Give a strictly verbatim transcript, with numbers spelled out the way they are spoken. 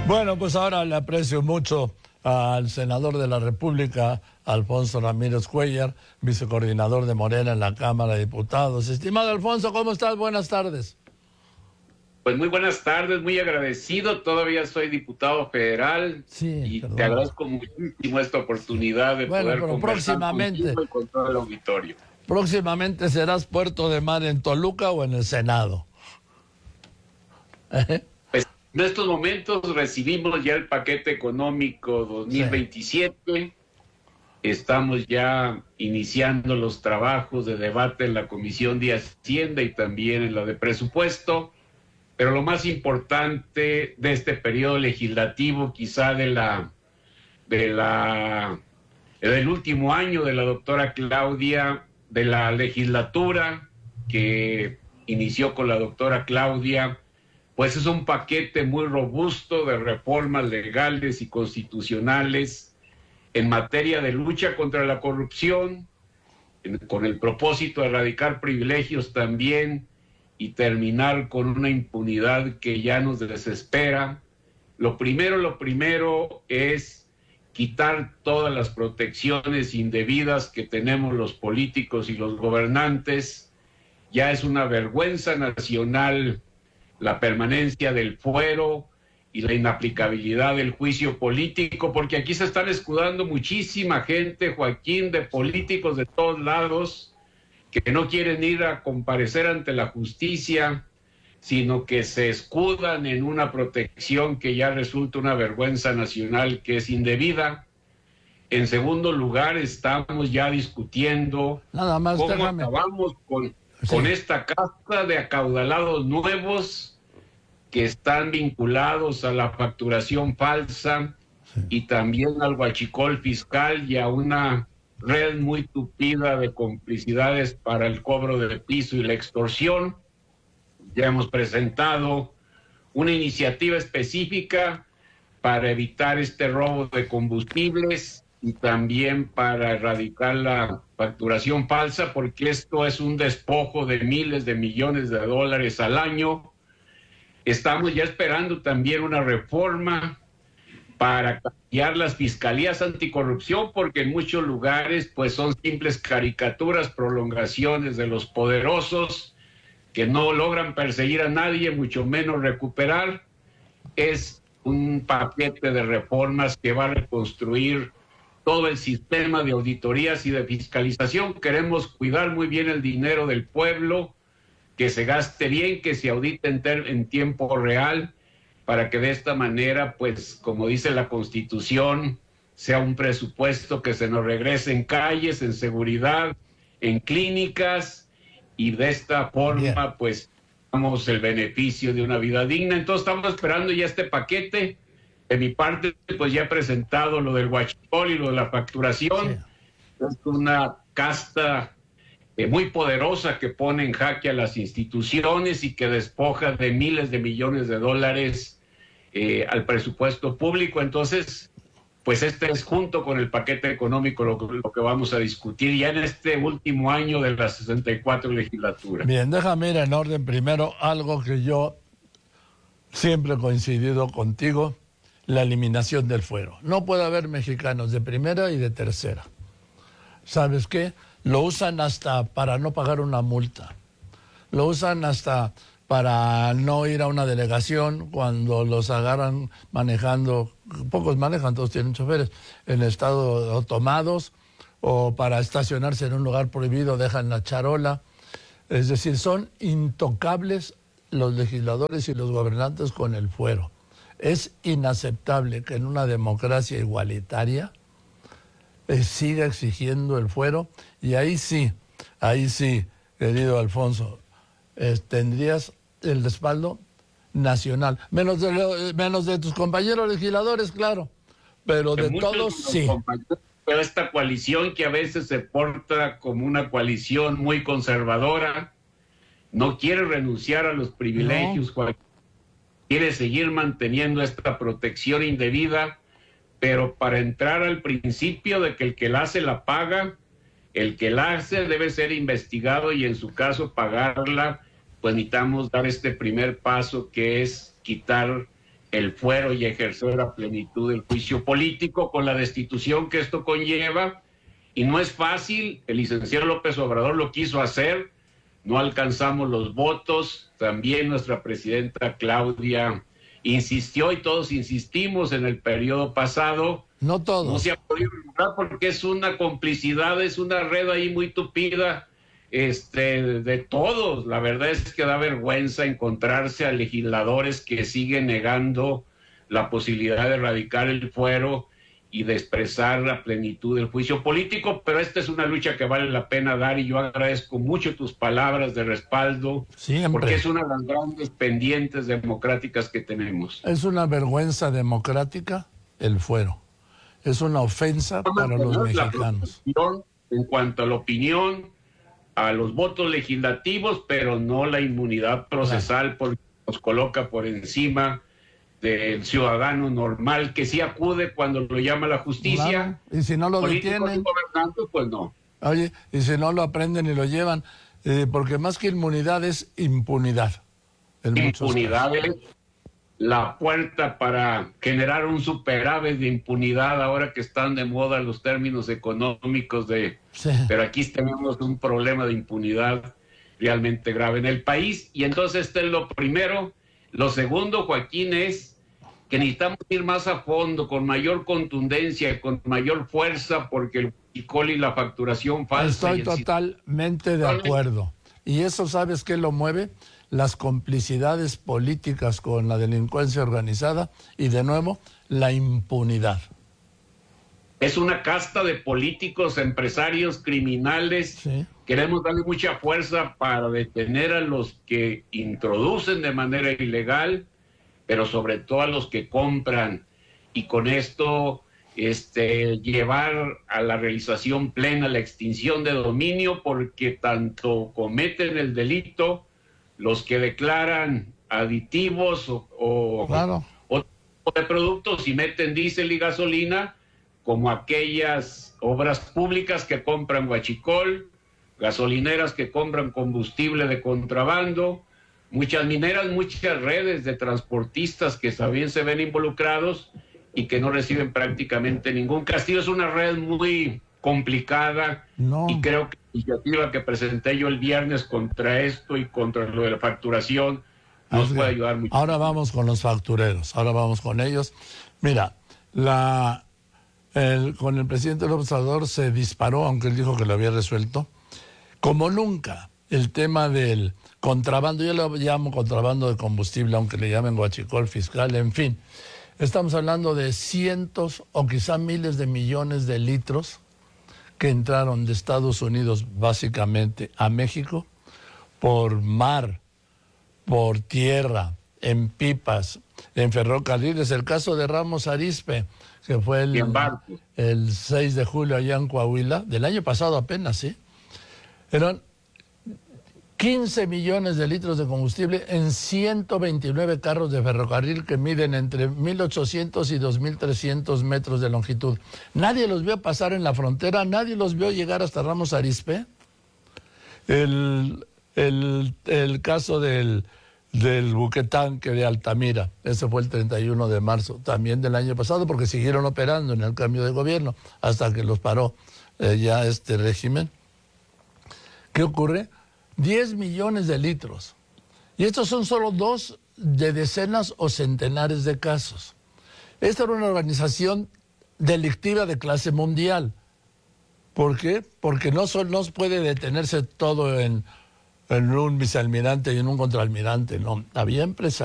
Bueno, pues ahora le aprecio mucho al senador de la República, Alfonso Ramírez Cuellar, vicecoordinador de Morena en la Cámara de Diputados. Estimado Alfonso, ¿cómo estás? Buenas tardes. Pues muy buenas tardes, muy agradecido. Todavía soy diputado federal sí, y perdón. te agradezco muchísimo esta oportunidad de bueno, poder pero conversar próximamente, contigo y con todo el auditorio. Próximamente serás puerto de mar en Toluca o en el Senado. ¿Eh? Pues en estos momentos recibimos ya el paquete económico dos mil veintisiete. Sí. Estamos ya iniciando los trabajos de debate en la Comisión de Hacienda y también en la de Presupuesto. Pero lo más importante de este periodo legislativo, quizá de la, de la, del último año de la doctora Claudia, de la legislatura que inició con la doctora Claudia, pues es un paquete muy robusto de reformas legales y constitucionales en materia de lucha contra la corrupción, en, con el propósito de erradicar privilegios también, y terminar con una impunidad que ya nos desespera. Lo primero, lo primero es quitar todas las protecciones indebidas que tenemos los políticos y los gobernantes. Ya es una vergüenza nacional la permanencia del fuero y la inaplicabilidad del juicio político, porque aquí se están escudando muchísima gente, Joaquín, de políticos de todos lados, que no quieren ir a comparecer ante la justicia, sino que se escudan en una protección que ya resulta una vergüenza nacional, que es indebida. En segundo lugar, estamos ya discutiendo Nada más, cómo déjame. acabamos con, sí. con esta casta de acaudalados nuevos que están vinculados a la facturación falsa sí. y también al huachicol fiscal y a una red muy tupida de complicidades para el cobro de piso y la extorsión. Ya hemos presentado una iniciativa específica para evitar este robo de combustibles y también para erradicar la facturación falsa, porque esto es un despojo de miles de millones de dólares al año. Estamos ya esperando también una reforma para cambiar las fiscalías anticorrupción, porque en muchos lugares pues son simples caricaturas, prolongaciones de los poderosos que no logran perseguir a nadie, mucho menos recuperar. Es un paquete de reformas que va a reconstruir todo el sistema de auditorías y de fiscalización. Queremos cuidar muy bien el dinero del pueblo, que se gaste bien, que se audite en, en tiempo real, para que de esta manera, pues, como dice la Constitución, sea un presupuesto que se nos regrese en calles, en seguridad, en clínicas, y de esta forma, Bien. pues, damos el beneficio de una vida digna. Entonces, estamos esperando ya este paquete. De mi parte, pues, ya he presentado lo del huachicol y lo de la facturación. Sí. Es una casta eh, muy poderosa que pone en jaque a las instituciones y que despoja de miles de millones de dólares Eh, al presupuesto público. Entonces, pues este es junto con el paquete económico lo, lo que vamos a discutir ya en este último año de la sesenta y cuatro legislatura. Bien, déjame ir en orden primero algo que yo siempre he coincidido contigo, la eliminación del fuero. No puede haber mexicanos de primera y de tercera. ¿Sabes qué? Lo usan hasta para no pagar una multa. Lo usan hasta para no ir a una delegación cuando los agarran manejando, pocos manejan, todos tienen choferes, en estado tomados, o para estacionarse en un lugar prohibido dejan la charola. Es decir, son intocables los legisladores y los gobernantes con el fuero. Es inaceptable que en una democracia igualitaria eh, siga exigiendo el fuero, y ahí sí, ahí sí, querido Alfonso, eh, tendrías el respaldo nacional, menos de, lo, menos de tus compañeros legisladores, claro, pero de, de todos sí. Pero esta coalición que a veces se porta como una coalición muy conservadora, no quiere renunciar a los privilegios, no. quiere seguir manteniendo esta protección indebida, pero para entrar al principio de que el que la hace la paga, el que la hace debe ser investigado y en su caso pagarla, pues necesitamos dar este primer paso, que es quitar el fuero y ejercer a plenitud el juicio político con la destitución que esto conlleva. Y no es fácil, el licenciado López Obrador lo quiso hacer, no alcanzamos los votos, también nuestra presidenta Claudia insistió y todos insistimos en el periodo pasado. No todos. No se ha podido lograr porque es una complicidad, es una red ahí muy tupida este, de todos. La verdad es que da vergüenza encontrarse a legisladores que siguen negando la posibilidad de erradicar el fuero y de expresar la plenitud del juicio político, pero esta es una lucha que vale la pena dar y yo agradezco mucho tus palabras de respaldo, Siempre. Porque es una de las grandes pendientes democráticas que tenemos. Es una vergüenza democrática el fuero. Es una ofensa para los mexicanos. En cuanto a la opinión, a los votos legislativos, pero no la inmunidad procesal, claro, porque nos coloca por encima del ciudadano normal que sí acude cuando lo llama la justicia. Claro. Y si no lo detienen, gobernantes, pues no. Oye, y si no lo aprenden y lo llevan, eh, porque más que inmunidad es impunidad. Impunidad es la puerta para generar un superávit de impunidad ahora que están de moda los términos económicos de... Sí. Pero aquí tenemos un problema de impunidad realmente grave en el país. Y entonces este es lo primero. Lo segundo, Joaquín, es que necesitamos ir más a fondo, con mayor contundencia, con mayor fuerza, porque el huachicol y la facturación falsa... Estoy totalmente de acuerdo. Y eso, ¿sabes qué lo mueve? Las complicidades políticas con la delincuencia organizada y, de nuevo, la impunidad. Es una casta de políticos, empresarios, criminales. Sí. Queremos darle mucha fuerza para detener a los que introducen de manera ilegal, pero sobre todo a los que compran. Y con esto este, llevar a la realización plena la extinción de dominio, porque tanto cometen el delito los que declaran aditivos o, o, claro. o, o de productos y meten diésel y gasolina, como aquellas obras públicas que compran huachicol, gasolineras que compran combustible de contrabando, muchas mineras, muchas redes de transportistas que también se ven involucrados y que no reciben prácticamente ningún castigo. Es una red muy complicada, no. Y creo que la iniciativa que presenté yo el viernes contra esto y contra lo de la facturación nos Así puede ayudar mucho. Ahora vamos con los factureros, ahora vamos con ellos. Mira, la... El, con el presidente López Obrador se disparó, aunque él dijo que lo había resuelto, como nunca, el tema del contrabando. Yo lo llamo contrabando de combustible, aunque le llamen huachicol fiscal, en fin. Estamos hablando de cientos o quizá miles de millones de litros que entraron de Estados Unidos básicamente a México por mar, por tierra, en pipas, en ferrocarriles. El caso de Ramos Arizpe, que fue el, el seis de julio allá en Coahuila, del año pasado apenas, ¿sí? Eran quince millones de litros de combustible en ciento veintinueve carros de ferrocarril que miden entre mil ochocientos y dos mil trescientos metros de longitud. Nadie los vio pasar en la frontera, nadie los vio llegar hasta Ramos Arizpe. El, el, el caso del... del buquetanque de Altamira, ese fue el treinta y uno de marzo, también del año pasado, porque siguieron operando en el cambio de gobierno hasta que los paró eh, ya este régimen. ¿Qué ocurre? diez millones de litros. Y estos son solo dos de decenas o centenares de casos. Esta era una organización delictiva de clase mundial. ¿Por qué? Porque no, son, no puede detenerse todo en... en un vicealmirante y en un contraalmirante, no. Había empresas